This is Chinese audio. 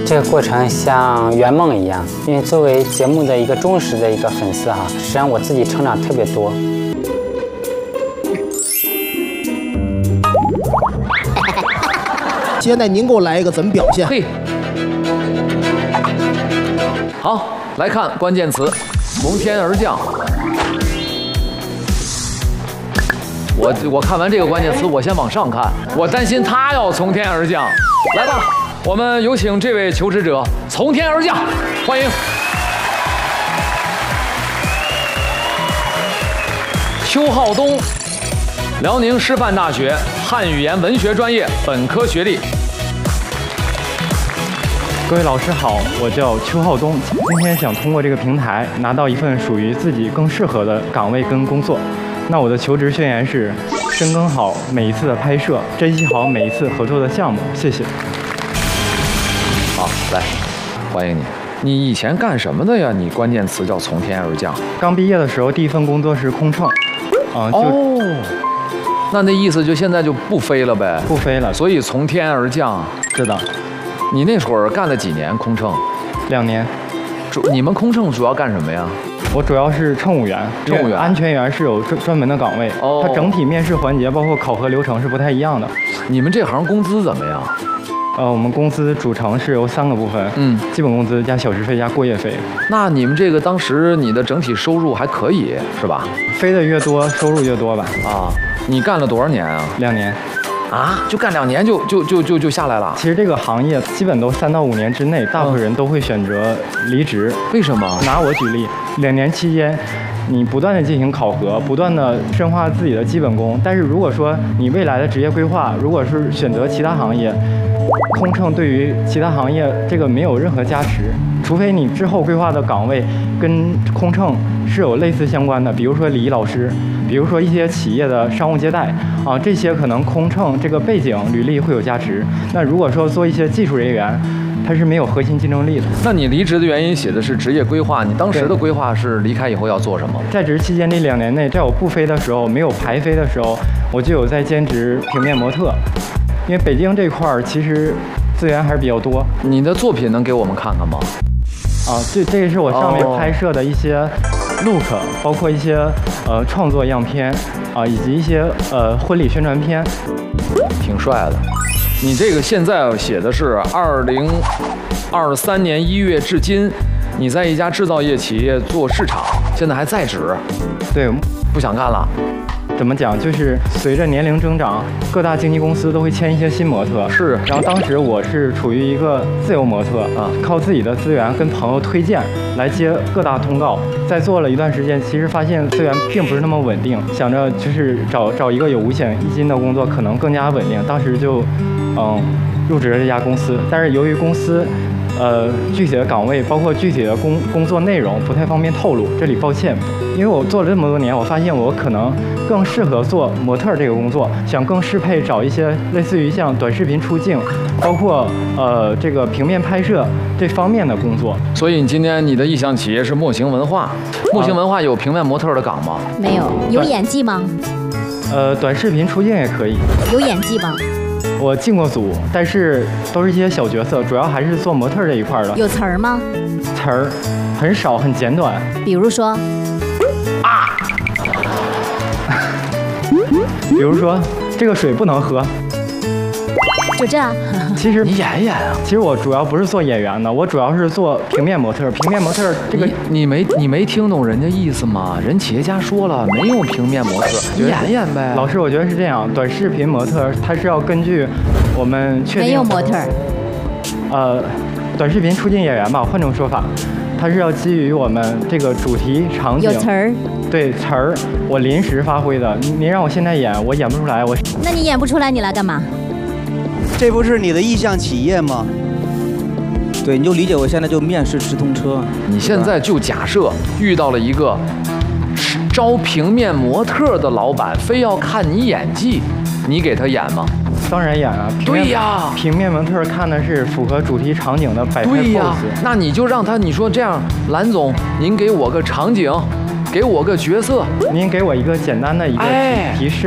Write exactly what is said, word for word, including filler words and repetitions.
这个过程像圆梦一样，因为作为节目的一个忠实的一个粉丝哈，实际上我自己成长特别多。 现在您给我来一个怎么表现？ 嘿，好，来看关键词，从天而降。我我看完这个关键词，我先往上看，我担心他要从天而降。来吧，我们有请这位求职者从天而降，欢迎邱浩东，辽宁师范大学汉语言文学专业本科学历。 各位老师好，我叫邱浩东，今天想通过这个平台拿到一份属于自己更适合的岗位跟工作。那我的求职宣言是：深耕好每一次的拍摄，珍惜好每一次合作的项目。谢谢。 好，来，欢迎你。你以前干什么的呀？你关键词叫从天而降。 刚毕业的时候，第一份工作是空乘。啊、呃， 哦，那那意思就现在就不飞了呗？ 不飞了。 所以从天而降。 是的。 你那会儿干了几年空乘？ 两年。 主你们空乘主要干什么呀？ 我主要是乘务员， 乘务员、 安全员是有专专门的岗位。哦，它整体面试环节包括考核流程是不太一样的。 你们这行工资怎么样？ 呃，我们公司组成是由三个部分，嗯，基本工资加小时费加过夜费。 那你们这个当时你的整体收入还可以是吧？ 飞的越多，收入越多吧？ 啊，你干了多少年啊？ 两年。 啊，就干两年就就就就就下来了。 其实这个行业基本都三到五年之内，大部分人都会选择离职。 为什么？ 拿我举例，两年期间，你不断的进行考核，不断的深化自己的基本功。但是如果说你未来的职业规划，如果是选择其他行业，空乘对于其他行业这个没有任何加持，除非你之后规划的岗位跟空乘是有类似相关的，比如说礼仪老师，比如说一些企业的商务接待啊，这些可能空乘这个背景履历会有加持。那如果说做一些技术人员，它是没有核心竞争力的。 那你离职的原因写的是职业规划，你当时的规划是离开以后要做什么？ 在职期间这两年内，在我不飞的时候，没有排飞的时候，我就有在兼职平面模特。因为北京这块儿其实资源还是比较多。 你的作品能给我们看看吗？ 啊，这这个是我上面拍摄的一些 look，、哦、包括一些呃创作样片啊，以及一些呃婚礼宣传片， 挺帅的。你这个现在写的是二零二三年一月至今，你在一家制造业企业做市场，现在还在职。 对， 不想干了。 怎么讲？就是随着年龄增长，各大经纪公司都会签一些新模特。 是。 然后当时我是处于一个自由模特啊，靠自己的资源跟朋友推荐来接各大通告。在做了一段时间，其实发现资源并不是那么稳定，想着就是找找一个有五险一金的工作，可能更加稳定。当时就，嗯，入职了这家公司。但是由于公司，呃，具体的岗位包括具体的工工作内容不太方便透露，这里抱歉。因为我做了这么多年，我发现我可能更适合做模特这个工作，想更适配找一些类似于像短视频出镜，包括呃这个平面拍摄这方面的工作。 所以你今天你的意向企业是墨行文化，墨行文化有平面模特的岗吗？ 没有。有演技吗？ 呃，短视频出镜也可以。 有演技吗？ 我进过组，但是都是一些小角色，主要还是做模特这一块的。 有词儿吗？ 词儿很少，很简短。 比如说。 啊。 比如说，这个水不能喝。 就这。 其实你演演啊。 其实我主要不是做演员的，我主要是做平面模特。平面模特这个你你没你没听懂人家意思吗？人企业家说了，没有平面模特，你演演呗。 老师，我觉得是这样，短视频模特它是要根据我们确定没有模特。 呃，短视频出镜演员吧，换种说法。它是要基于我们这个主题场景有词儿， 对词儿，我临时发挥的。您让我现在演，我演不出来。我那你演不出来，你来干嘛？ 这不是你的意向企业吗？对，你就理解我现在就面试直通车。 你现在就假设遇到了一个招平面模特的老板，非要看你演技，你给他演吗？ 当然演啊。 对呀， 平面模特看的是符合主题场景的摆拍 pose。 对呀，那你就让他，你说这样，蓝总，您给我个场景，给我个角色， 您给我一个简单的一个提示。